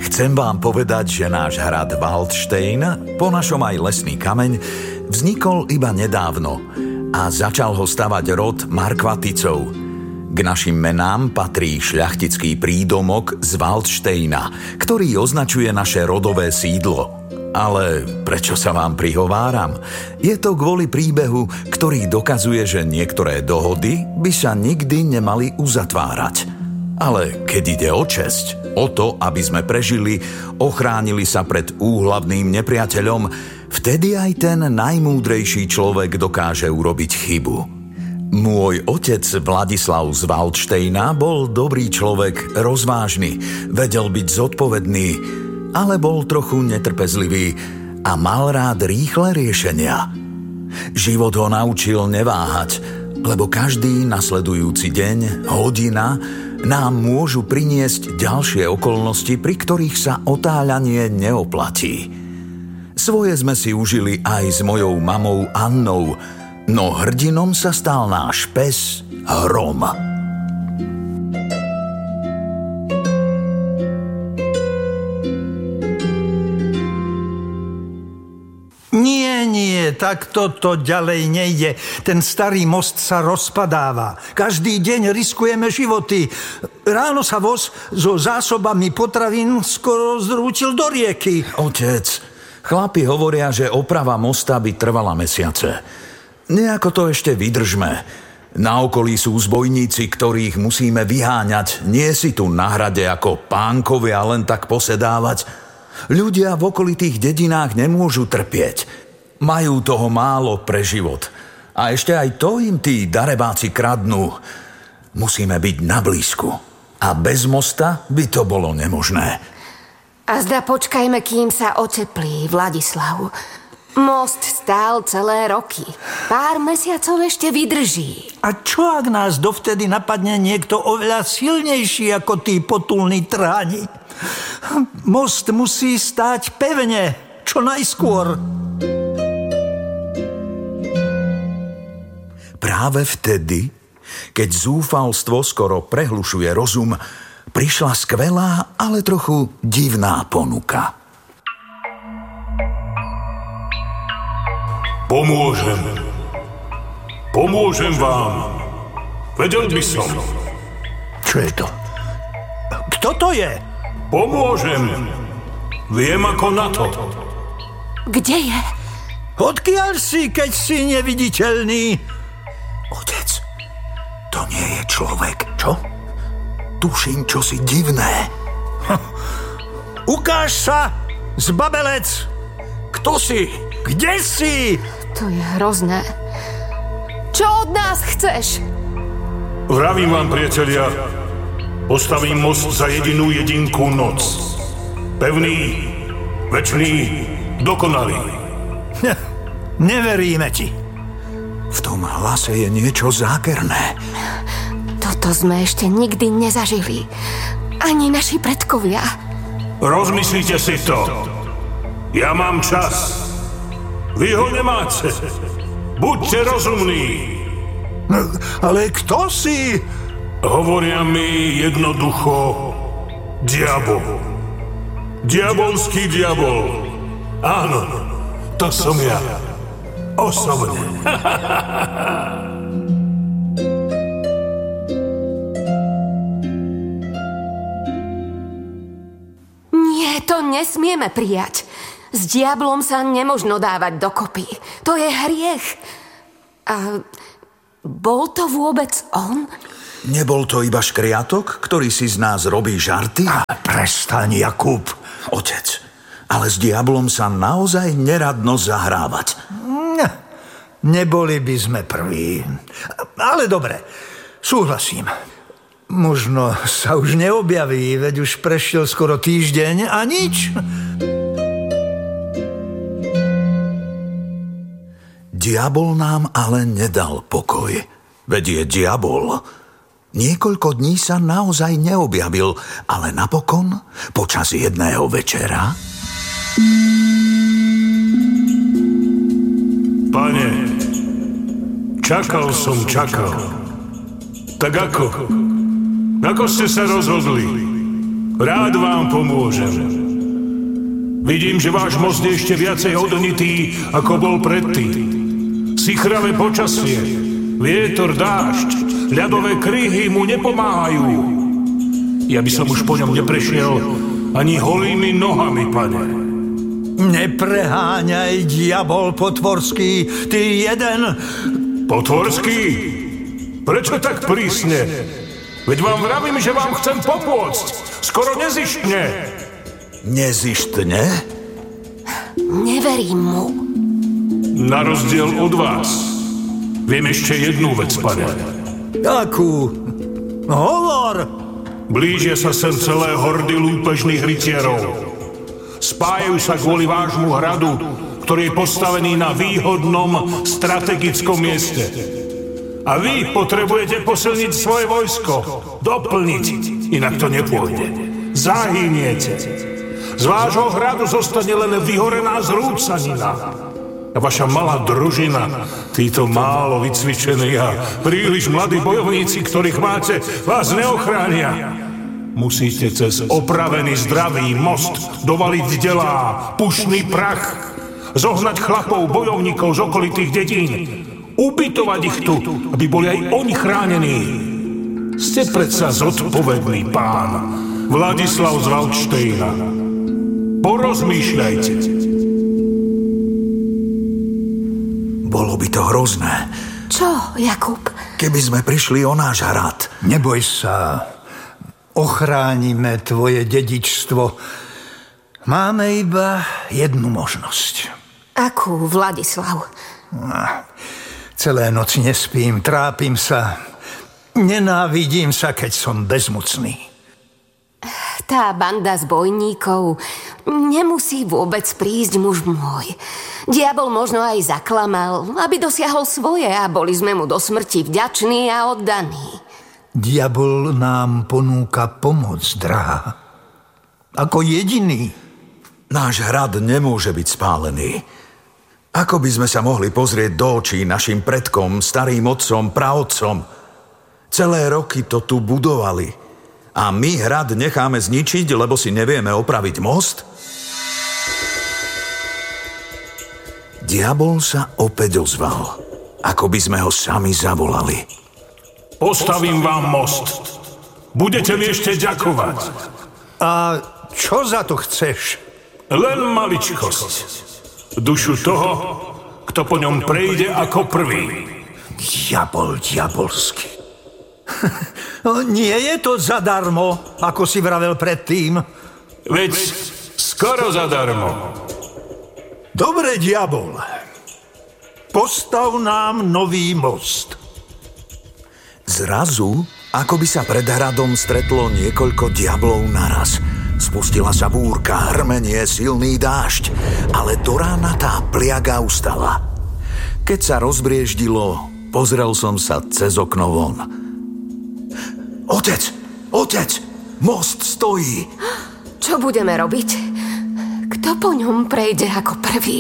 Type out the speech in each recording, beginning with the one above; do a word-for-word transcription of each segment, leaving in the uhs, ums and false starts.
Chcem vám povedať, že náš hrad Waldstein, po našom aj lesný kameň, vznikol iba nedávno a začal ho stavať rod Markvaticov. K našim menám patrí šľachtický prídomok z Waldsteina, ktorý označuje naše rodové sídlo. Ale prečo sa vám prihováram? Je to kvôli príbehu, ktorý dokazuje, že niektoré dohody by sa nikdy nemali uzatvárať. Ale keď ide o česť, o to, aby sme prežili, ochránili sa pred úhlavným nepriateľom, vtedy aj ten najmúdrejší človek dokáže urobiť chybu. Môj otec Vladislav z Waldsteina bol dobrý človek, rozvážny, vedel byť zodpovedný, ale bol trochu netrpezlivý a mal rád rýchle riešenia. Život ho naučil neváhať, lebo každý nasledujúci deň, hodina nám môžu priniesť ďalšie okolnosti, pri ktorých sa otáľanie neoplatí. Svoje sme si užili aj s mojou mamou Annou, no hrdinom sa stal náš pes Hrom. Nie, nie, tak toto ďalej nejde. Ten starý most sa rozpadáva. Každý deň riskujeme životy. Ráno sa voz so zásobami potravín skoro zrútil do rieky. Otec, chlapi hovoria, že oprava mosta by trvala mesiace. Nejako to ešte vydržme. Na okolí sú zbojníci, ktorých musíme vyháňať. Nie si tu na hrade ako pánkovia len tak posedávať. Ľudia v okolitých dedinách nemôžu trpieť. Majú toho málo pre život. A ešte aj to im tí darebáci kradnú. Musíme byť na blízku. A bez mosta by to bolo nemožné. A zda počkajme, kým sa oteplí, Vladislav. Most stál celé roky. Pár mesiacov ešte vydrží. A čo, ak nás dovtedy napadne niekto oveľa silnejší ako tí potulní trháni? Most musí stáť pevne, čo najskôr. Práve vtedy, keď zúfalstvo skoro prehlušuje rozum, prišla skvelá, ale trochu divná ponuka. Pomôžem. Pomôžem vám. Vedel by som. Čo je to? Kto to je? Pomôžem. Viem ako na to. Kde je? Odkiaľ si, keď si neviditeľný? Otec, to nie je človek. Čo? Tuším čosi divné. Hm. Ukáž sa, zbabelec! Kto si? Kde si? To je hrozné. Čo od nás chceš? Vravím vám, priatelia, postavím most za jedinú jedinku noc. Pevný, večný, dokonalý. Ne, neveríme ti. V tom hlase je niečo zákerné. Toto sme ešte nikdy nezažili. Ani naši predkovia. Rozmyslite si to. Ja mám čas. Vy ho nemáte. Buďte rozumní. No, ale kto si? Hovoria mi jednoducho diabol. Diabolský diabol. Áno, to som ja. Osobne. Nie, to nesmieme prijať. S diablom sa nemožno dávať dokopy. To je hriech. A bol to vôbec on? Nebol to iba škriatok, ktorý si z nás robí žarty? A prestaň, Jakub. Otec, ale s diablom sa naozaj neradno zahrávať. Ne, neboli by sme prví. Ale dobre, súhlasím. Možno sa už neobjaví, veď už prešiel skoro týždeň a nič. Diabol nám ale nedal pokoj. Veď je diabol. Niekoľko dní sa naozaj neobjavil, ale napokon, počas jedného večera... Pane, čakal som, čakal. Tak ako? Ako ste sa rozhodli? Rád vám pomôžem. Vidím, že váš most je ešte viacej odnitý, ako bol predtým. Sichravé počasie, vietor, dážď, ľadové kryhy mu nepomáhajú. Ja by som už po ňom neprešiel ani holými nohami, pane. Nepreháňaj, diabol potvorský, ty jeden... Potvorský? Prečo tak prísne? Veď vám vravím, že vám chcem pomôcť. Skoro nezištne. Nezištne? Neverím mu. Na rozdiel od vás. Viem ešte jednu vec, pane. Akú? Hovor! Blížia sa sem celé hordy lúpežných rytierov. Spájajú sa kvôli vášmu hradu, ktorý je postavený na výhodnom strategickom mieste. A vy potrebujete posilniť svoje vojsko, doplniť, inak to nepôjde. Zahyniete. Z vášho hradu zostane len vyhorená zrúcanina. A vaša malá družina, títo málo vycvičení a príliš mladí bojovníci, ktorých máte, vás neochránia. Musíte cez opravený zdravý most dovaliť delá, pušný prach, zohnať chlapov, bojovníkov z okolitých dedín, ubytovať ich tu, aby boli aj oni chránení. Ste predsa zodpovedný pán, Vladislav z Valdštejna. Porozmýšľajte. Bolo by to hrozné. Čo, Jakub? Keby sme prišli o náš hrad. Neboj sa. Ochránime tvoje dedičstvo. Máme iba jednu možnosť. Akú, Vladislav? Celé noci nespím, trápim sa. Nenávidím sa, keď som bezmocný. Tá banda zbojníkov nemusí vôbec prísť, muž môj. Diabol možno aj zaklamal, aby dosiahol svoje a boli sme mu do smrti vďační a oddaní. Diabol nám ponúka pomoc, drahá. Ako jediný. Náš hrad nemôže byť spálený. Ako by sme sa mohli pozrieť do očí našim predkom, starým otcom, praotcom? Celé roky to tu budovali. A my hrad necháme zničiť, lebo si nevieme opraviť most? Diabol sa opäť ozval, ako by sme ho sami zavolali. Postavím vám most. Budete mi ešte ďakovať. A čo za to chceš? Len maličkosť. Dušu toho, kto po ňom prejde ako prvý. Diabol diabolský. Nie je to zadarmo, ako si vravel predtým. Veď skoro zadarmo. Dobre, diabol. Postav nám nový most. Zrazu, ako by sa pred hradom stretlo niekoľko diablov naraz. Spustila sa búrka, hrmenie, silný dážď, ale do rána tá pliaga ustala. Keď sa rozbrieždilo, pozrel som sa cez okno von. Otec, otec, most stojí. Čo budeme robiť? Kto po ňom prejde ako prvý?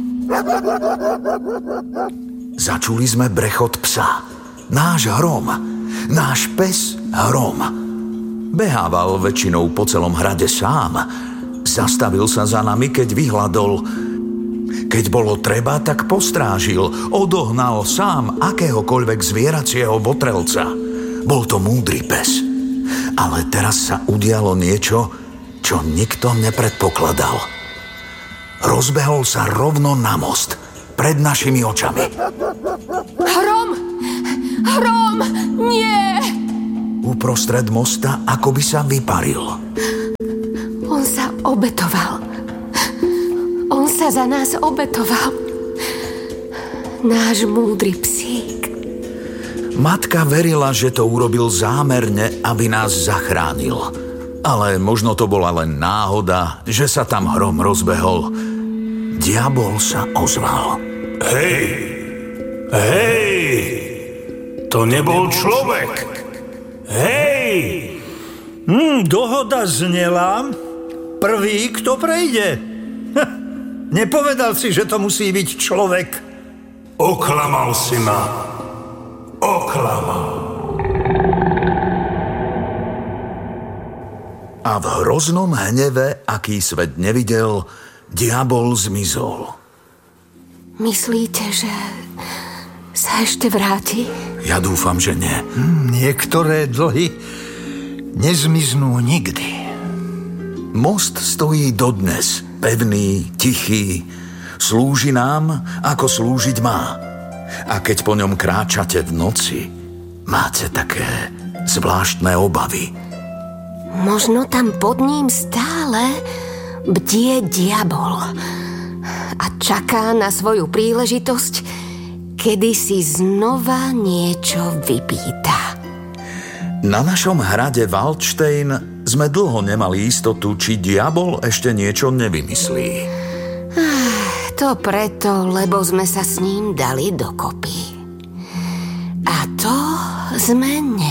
Začuli sme brechot psa. Náš Hrom, náš pes Hrom. Behával väčšinou po celom hrade sám. Zastavil sa za nami, keď vyhľadol. Keď bolo treba, tak postrážil. Odohnal sám akéhokoľvek zvieracieho votrelca. Bol to múdry pes. Ale teraz sa udialo niečo, čo nikto nepredpokladal. Rozbehol sa rovno na most, pred našimi očami. Hrom! Hrom! Nie! Uprostred mosta, ako by sa vyparil. On sa obetoval. On sa za nás obetoval. Náš múdry psík. Matka verila, že to urobil zámerne, aby nás zachránil. Ale možno to bola len náhoda, že sa tam Hrom rozbehol. Diabol sa ozval. Hej! Hej! To nebol človek! Hej! Hmm, dohoda znela. Prvý, kto prejde. Nepovedal si, že to musí byť človek. Oklamal si ma. Oklamal. A v hroznom hneve, aký svet nevidel, diabol zmizol. Myslíte, že sa ešte vráti? Ja dúfam, že nie. Niektoré dlhy nezmiznú nikdy. Most stojí dodnes, pevný, tichý. Slúži nám, ako slúžiť má. A keď po ňom kráčate v noci, máte také zvláštne obavy. Možno tam pod ním stále bdie diabol a čaká na svoju príležitosť, kedy si znova niečo vypýta. Na našom hrade Waldstein sme dlho nemali istotu, či diabol ešte niečo nevymyslí. To preto, lebo sme sa s ním dali dokopy. A to sme ne.